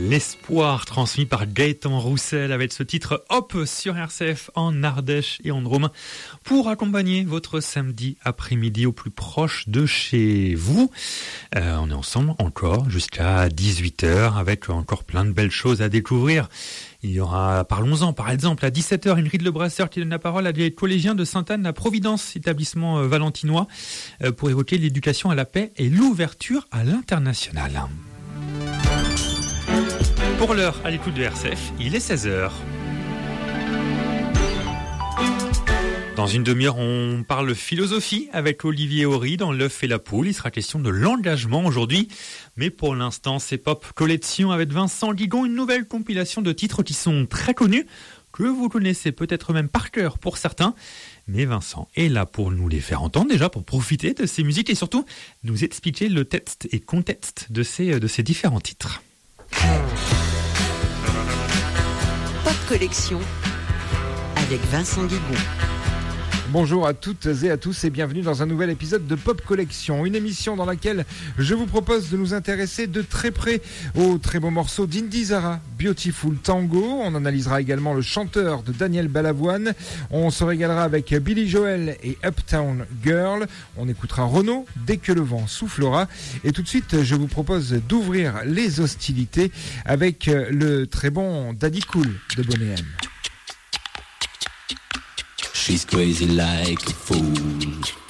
L'espoir transmis par Gaëtan Roussel avec ce titre Hop sur RCF en Ardèche et en Drôme pour accompagner votre samedi après-midi au plus proche de chez vous. On est ensemble encore jusqu'à 18h avec encore plein de belles choses à découvrir. Il y aura, parlons-en, par exemple, à 17h, Ingrid Le Brasseur qui donne la parole à des collégiens de Sainte-Anne à Providence, établissement valentinois, pour évoquer l'éducation à la paix et l'ouverture à l'international. Pour l'heure, à l'écoute de RCF, il est 16h. Dans une demi-heure, on parle philosophie avec Olivier Horry dans l'œuf et la poule. Il sera question de l'engagement aujourd'hui. Mais pour l'instant, c'est Pop Collection avec Vincent Guigon, une nouvelle compilation de titres qui sont très connus, que vous connaissez peut-être même par cœur pour certains. Mais Vincent est là pour nous les faire entendre déjà, pour profiter de ces musiques et surtout nous expliquer le texte et contexte de ces différents titres. Pop Collection avec Vincent Guigon. Bonjour à toutes et à tous et bienvenue dans un nouvel épisode de Pop Collection, une émission dans laquelle je vous propose de nous intéresser de très près au très beau morceau d'Indy Zara, Beautiful Tango. On analysera également le chanteur de Daniel Balavoine. On se régalera avec Billy Joel et Uptown Girl. On écoutera Renaud dès que le vent soufflera. Et tout de suite, je vous propose d'ouvrir les hostilités avec le très bon Daddy Cool de Boney M. She's crazy like a fool.